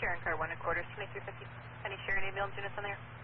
Sharon car 1 1/4, 2350. Any Sharon ambulance units on there?